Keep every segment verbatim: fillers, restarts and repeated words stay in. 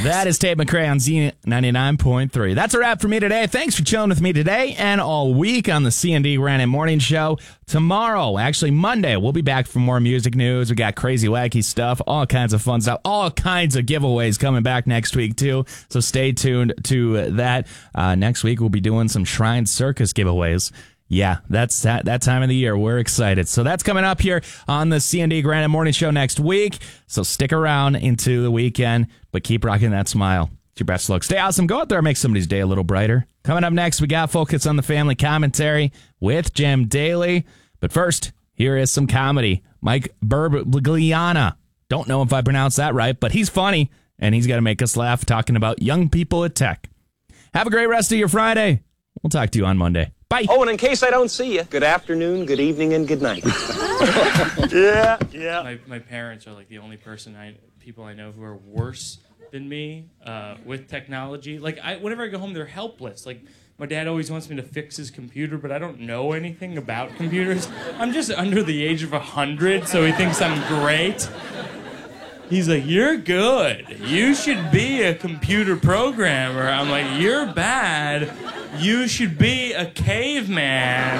That is Tate McRae on Z ninety-nine point three. That's a wrap for me today. Thanks for chilling with me today and all week on the C and D Granite Morning Show. Tomorrow, actually Monday, we'll be back for more music news. We got crazy, wacky stuff, all kinds of fun stuff, all kinds of giveaways coming back next week, too. So stay tuned to that. Uh, next week, we'll be doing some Shrine Circus giveaways. Yeah, that's that, that time of the year. We're excited. So that's coming up here on the C and D Granite Morning Show next week. So stick around into the weekend, but keep rocking that smile. It's your best look. Stay awesome. Go out there and make somebody's day a little brighter. Coming up next, we got Focus on the Family commentary with Jim Daly. But first, here is some comedy. Mike Birbigliana. Don't know if I pronounced that right, but he's funny, and he's going to make us laugh talking about young people at tech. Have a great rest of your Friday. We'll talk to you on Monday. Bye. Oh, and in case I don't see you, good afternoon, good evening, and good night. yeah, yeah. My, my parents are like the only person I people I know who are worse than me uh, with technology. Like, I, whenever I go home, they're helpless. Like, my dad always wants me to fix his computer, but I don't know anything about computers. I'm just under the age of one hundred, so he thinks I'm great. He's like, you're good. You should be a computer programmer. I'm like, you're bad. You should be a caveman.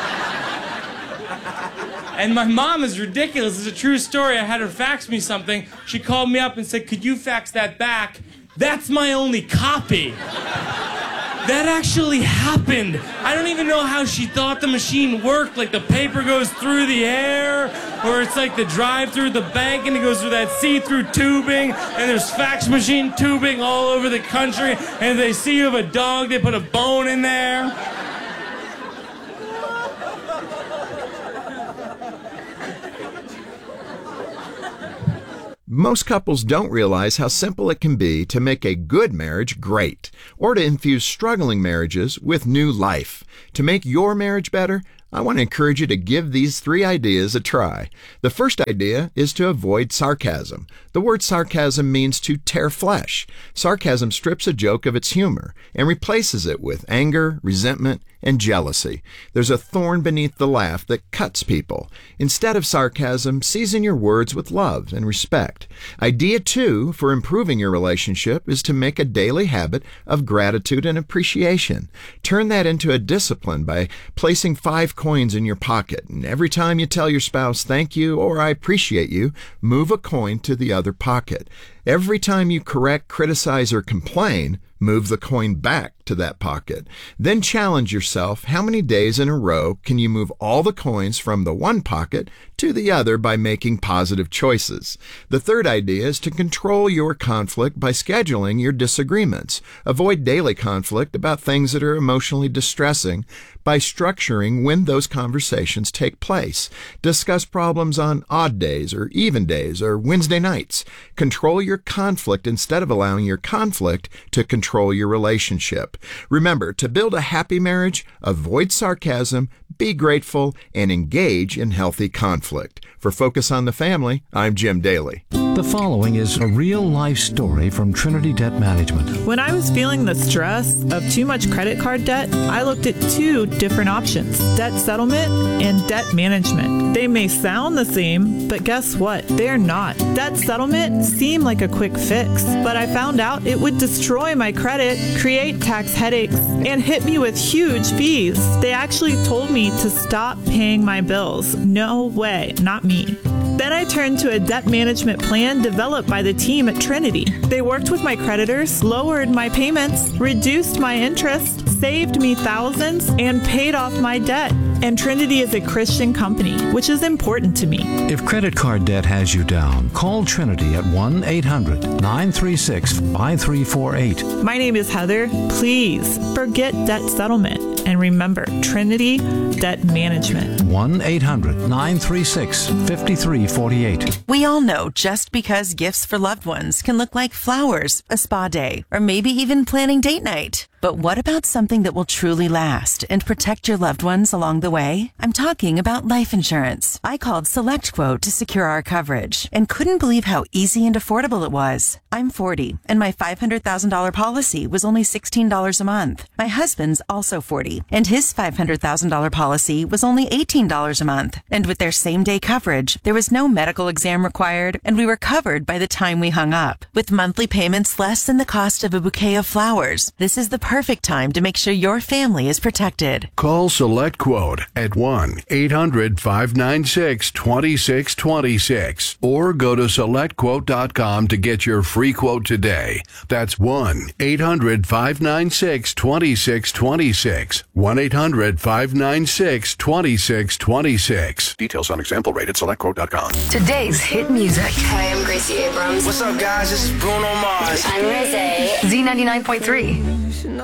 And my mom is ridiculous. It's a true story. I had her fax me something. She called me up and said, could you fax that back? That's my only copy. That actually happened. I don't even know how she thought the machine worked. Like the paper goes through the air, or it's like the drive through the bank and it goes through that see-through tubing, and there's fax machine tubing all over the country, and if they see you have a dog, they put a bone in there. Most couples don't realize how simple it can be to make a good marriage great, or to infuse struggling marriages with new life. To make your marriage better, I want to encourage you to give these three ideas a try. The first idea is to avoid sarcasm. The word sarcasm means to tear flesh. Sarcasm strips a joke of its humor and replaces it with anger, resentment, and jealousy. There's a thorn beneath the laugh that cuts people. Instead of sarcasm, season your words with love and respect. Idea two for improving your relationship is to make a daily habit of gratitude and appreciation. Turn that into a discipline by placing five coins in your pocket, and every time you tell your spouse thank you or I appreciate you, move a coin to the other pocket. Every time you correct, criticize, or complain, move the coin back to that pocket. Then challenge yourself, how many days in a row can you move all the coins from the one pocket to the other by making positive choices? The third idea is to control your conflict by scheduling your disagreements. Avoid daily conflict about things that are emotionally distressing by structuring when those conversations take place. Discuss problems on odd days or even days or Wednesday nights. Control your conflict instead of allowing your conflict to control your relationship. Remember, to build a happy marriage, avoid sarcasm, be grateful, and engage in healthy conflict. For Focus on the Family, I'm Jim Daly. The following is a real-life story from Trinity Debt Management. When I was feeling the stress of too much credit card debt, I looked at two different options: debt settlement and debt management. They may sound the same, but guess what? They're not. Debt settlement seemed like a quick fix, but I found out it would destroy my credit, create tax headaches, and hit me with huge fees. They actually told me to stop paying my bills. No way, not me. Then I turned to a debt management plan developed by the team at Trinity. They worked with my creditors, lowered my payments, reduced my interest, saved me thousands, and paid off my debt. And Trinity is a Christian company, which is important to me. If credit card debt has you down, call Trinity at one eight hundred nine three six five three four eight. My name is Heather. Please forget debt settlement. And remember, Trinity Debt Management. one eight hundred nine three six five three four eight. We all know just because gifts for loved ones can look like flowers, a spa day, or maybe even planning date night. But what about something that will truly last and protect your loved ones along the way? I'm talking about life insurance. I called SelectQuote to secure our coverage and couldn't believe how easy and affordable it was. I'm forty, and my five hundred thousand dollars policy was only sixteen dollars a month. My husband's also forty, and his five hundred thousand dollars policy was only eighteen dollars a month. And with their same-day coverage, there was no medical exam required, and we were covered by the time we hung up. With monthly payments less than the cost of a bouquet of flowers, this is the perfect time to make sure your family is protected. Call SelectQuote at one eight hundred five nine six two six two six or go to select quote dot com to get your free quote today. That's one eight hundred five nine six two six two six. one eight hundred five nine six two six two six. Details on example rate at select quote dot com. Today's hit music. Hi, I'm Gracie Abrams. What's up, guys? This is Bruno Mars. I'm Rosé. Z ninety-nine point three.